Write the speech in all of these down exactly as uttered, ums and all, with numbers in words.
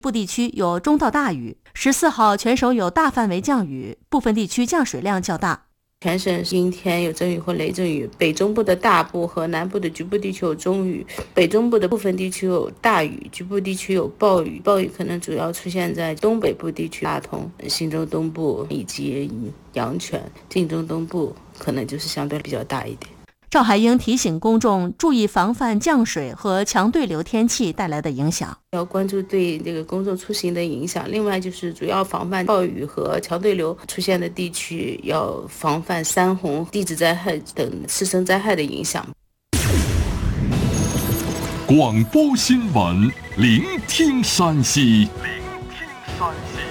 部地区有中到大雨。十四号全省有大范围降雨，部分地区降水量较大。 全省阴天，有阵雨或雷阵雨，北中部的大部和南部的局部地区有中雨，北中部的部分地区有大雨，局部地区有暴雨。暴雨可能主要出现在东北部地区，大同、忻州东部以及阳泉、晋中东部，可能就是相对比较大一点。 赵海英提醒公众注意防范降水和强对流天气带来的影响， 要关注对这个公众出行的影响。另外就是主要防范暴雨和强对流出现的地区，要防范山洪、地质灾害等次生灾害的影响。 广播新闻，聆听山西，聆听山西。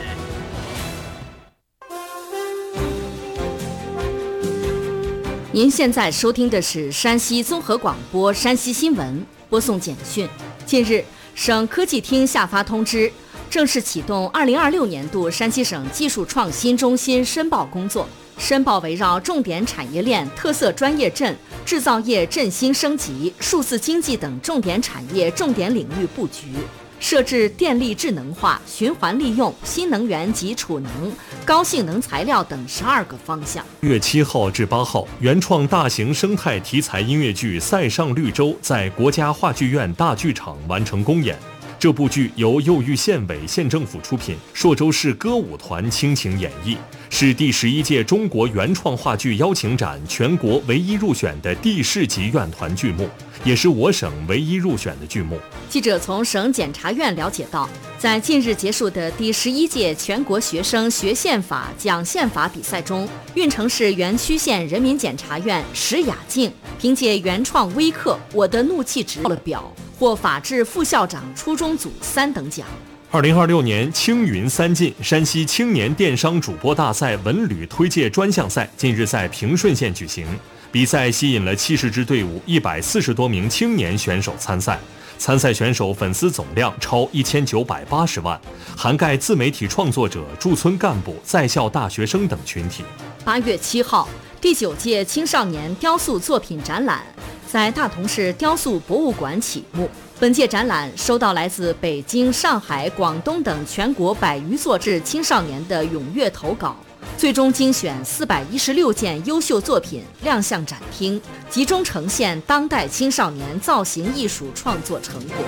您现在收听的是山西综合广播山西新闻，播送简讯。近日，省科技厅下发通知，正式启动二零二六年度山西省技术创新中心申报工作。申报围绕重点产业链、特色专业镇、制造业振兴升级、数字经济等重点产业重点领域布局，设置电力智能化、循环利用、新能源及储能、高性能材料等十二个方向。 月七号至八号，原创大型生态题材音乐剧《塞上绿洲》在国家话剧院大剧场完成公演。这部剧由右峪县委县政府出品，朔州市歌舞团倾情演绎，是第十一届中国原创话剧邀请展全国唯一入选的地市级院团剧目，也是我省唯一入选的剧目。 记者从省检察院了解到，在近日结束的第十一届全国学生学宪法讲宪法比赛中，运城市原曲县人民检察院石雅静凭借原创微课《我的怒气值》了表，获法制副校长初中组三等奖。 二零二六年青云三晋山西青年电商主播大赛文旅推介专项赛近日在平顺县举行，比赛吸引了七十支队伍、一百四十多名青年选手参赛。参赛选手粉丝总量超一千九百八十万，涵盖自媒体创作者、驻村干部、在校大学生等群体。 八月七号，第九届青少年雕塑作品展览在大同市雕塑博物馆启幕。本届展览收到来自北京、上海、广东等全国百余座至青少年的踊跃投稿，最终精选四百一十六件优秀作品亮相展厅，集中呈现当代青少年造型艺术创作成果。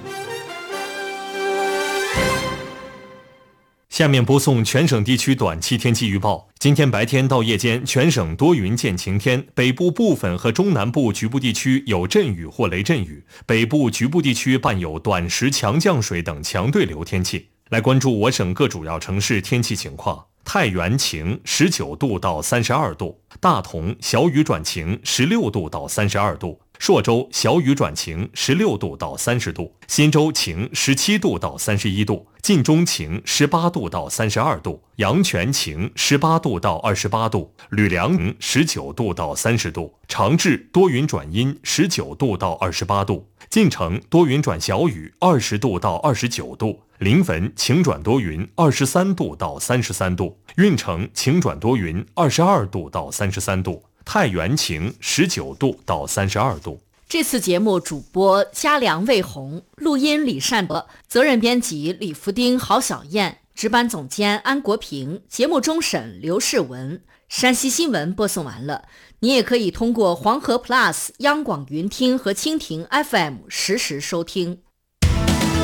下面播送全省地区短期天气预报。今天白天到夜间，全省多云见晴天，北部部分和中南部局部地区有阵雨或雷阵雨，北部局部地区伴有短时强降水等强对流天气。来关注我省各主要城市天气情况。太原晴，十九度到三十二度；大同小雨转晴，十六度到三十二度；朔州小雨转晴，十六度到三十度；忻州晴，十七度到三十一度；晋中晴，十八度到三十二度；阳泉晴，十八度到二十八度；吕梁晴，十九度到三十度；长治多云转阴，十九度到二十八度；晋城多云转小雨，二十度到二十九度；临汾晴转多云，二十三度到三十三度；运城晴转多云，二十二度到三十三度；太原晴，十九度到三十二度。 这次节目主播嘉良、魏红，录音李善博，责任编辑李福丁、郝小燕，值班总监安国平，节目终审刘世文。山西新闻播送完了，你也可以通过黄河 Plus、央广云听和蜻蜓 F M 实时收听。